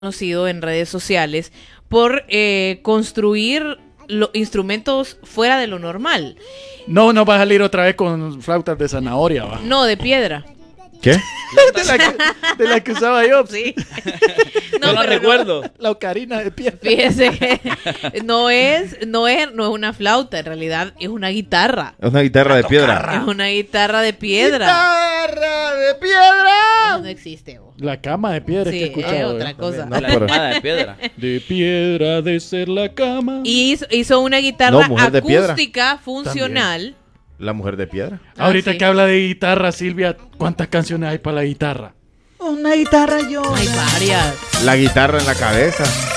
conocido en redes sociales por construir instrumentos fuera de lo normal. No va a salir otra vez con flautas de zanahoria, va. No, de piedra. ¿Qué? de la que usaba yo. Sí. No la recuerdo. La ocarina de piedra. Fíjese que no es una flauta, en realidad es una guitarra. Es una guitarra de piedra. Es una guitarra de piedra. ¡Guitarra de piedra! Eso no existe, vos. La cama de piedra Sí, que he escuchado. otra cosa. No, La pero- espada de piedra. De piedra de ser la cama. Y hizo una guitarra No, mujer de piedra. acústica funcional. La mujer de piedra. Ahorita sí. que habla de guitarra, Silvia, ¿cuántas canciones hay para la guitarra? Una guitarra yo. Hay varias. La guitarra en la cabeza.